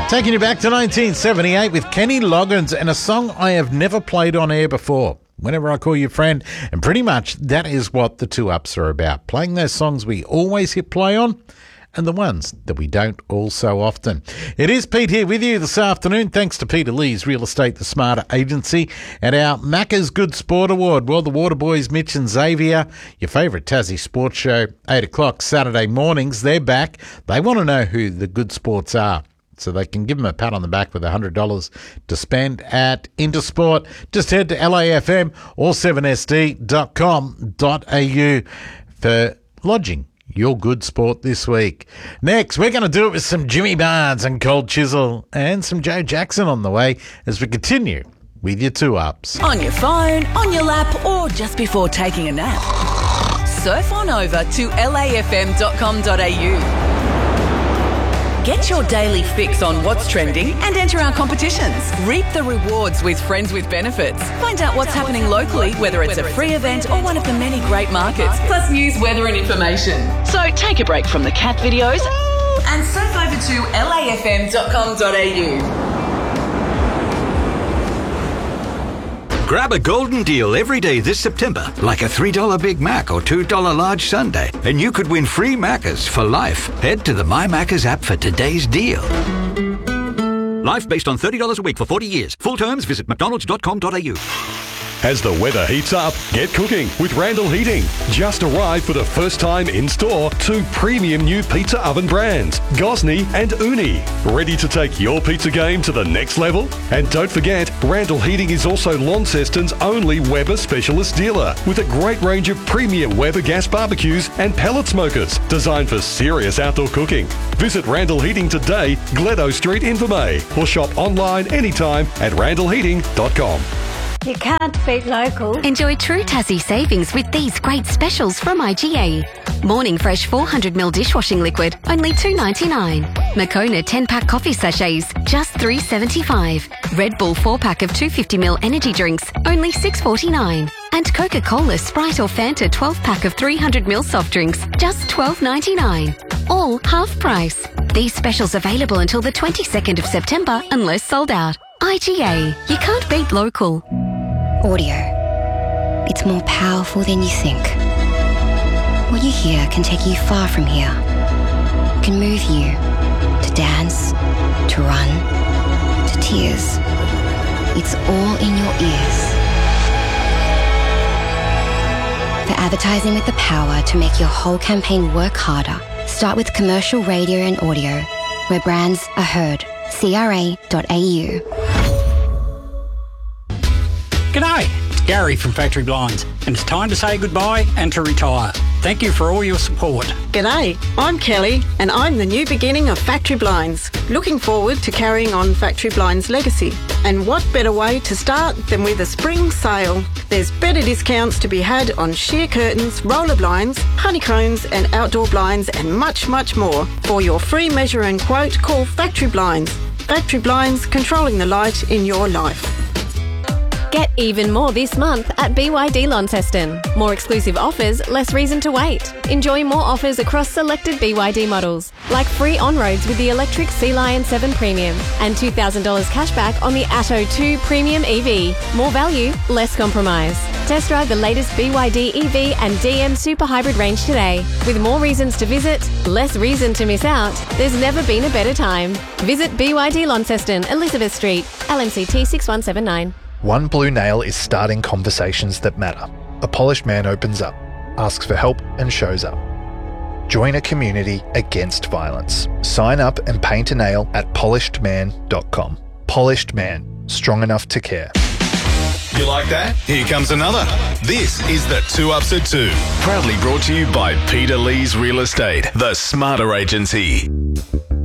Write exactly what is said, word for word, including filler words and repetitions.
Taking you back to nineteen seventy-eight with Kenny Loggins and a song I have never played on air before. Whenever I Call You Friend, and pretty much that is what the two ups are about. Playing those songs we always hit play on and the ones that we don't all so often. It is Pete here with you this afternoon, thanks to Peter Lee's Real Estate The Smarter Agency and our Macca's Good Sport Award. Well, the Waterboys, Mitch and Xavier, your favourite Tassie sports show, eight o'clock Saturday mornings, they're back. They want to know who the good sports are, so they can give them a pat on the back with one hundred dollars to spend at Intersport. Just head to L A F M or seven S D dot com dot A U for lodging your good sport this week. Next, we're going to do it with some Jimmy Barnes and Cold Chisel and some Joe Jackson on the way as we continue with your two-ups. On your phone, on your lap, or just before taking a nap. Surf on over to L A F M dot com dot A U. Get your daily fix on what's trending and enter our competitions. Reap the rewards with Friends with Benefits. Find out what's happening locally, whether it's a free event or one of the many great markets, plus news, weather and information. So take a break from the cat videos and surf over to L A F M dot com dot A U. Grab a golden deal every day this September, like a three dollar Big Mac or two dollar large sundae, and you could win free Maccas for life. Head to the My Maccas app for today's deal. Life based on thirty dollars a week for forty years. Full terms, visit mcdonalds dot com dot A U. As the weather heats up, get cooking with Randall Heating. Just arrived for the first time in store two premium new pizza oven brands, Gosney and Uni. Ready to take your pizza game to the next level? And don't forget, Randall Heating is also Launceston's only Weber specialist dealer with a great range of premium Weber gas barbecues and pellet smokers designed for serious outdoor cooking. Visit Randall Heating today, Gledo Street, Invermay, or shop online anytime at randall heating dot com. You can't beat local. Enjoy true Tassie savings with these great specials from I G A. Morning Fresh four hundred milliliter dishwashing liquid, only two dollars ninety-nine. Moccona ten pack coffee sachets, just three dollars seventy-five. Red Bull four pack of two hundred fifty milliliter energy drinks, only six dollars forty-nine. And Coca-Cola, Sprite or Fanta twelve pack of three hundred milliliter soft drinks, just twelve dollars ninety-nine. All half price. These specials available until the twenty-second of September unless sold out. I G A. You can't beat local. Audio. It's more powerful than you think. What you hear can take you far from here. It can move you to dance, to run, to tears. It's all in your ears. For advertising with the power to make your whole campaign work harder, start with commercial radio and audio, where brands are heard. C R A dot A U. G'day, it's Gary from Factory Blinds, and it's time to say goodbye and to retire. Thank you for all your support. G'day, I'm Kelly, and I'm the new beginning of Factory Blinds. Looking forward to carrying on Factory Blinds' legacy. And what better way to start than with a spring sale? There's better discounts to be had on sheer curtains, roller blinds, honeycombs and outdoor blinds and much, much more. For your free measure and quote, call Factory Blinds. Factory Blinds, controlling the light in your life. Get even more this month at B Y D Launceston. More exclusive offers, less reason to wait. Enjoy more offers across selected B Y D models, like free on-roads with the electric Sea Lion seven Premium and two thousand dollars cashback on the Atto two Premium E V. More value, less compromise. Test drive the latest B Y D E V and D M Super Hybrid range today. With more reasons to visit, less reason to miss out, there's never been a better time. Visit B Y D Launceston, Elizabeth Street, L M C T six one seven nine. One Blue Nail is starting conversations that matter. A polished man opens up, asks for help and shows up. Join a community against violence. Sign up and paint a nail at polished man dot com. Polished Man, strong enough to care. You like that? Here comes another. This is the Two Ups at Two. Proudly brought to you by Peter Lee's Real Estate, the Smarter Agency.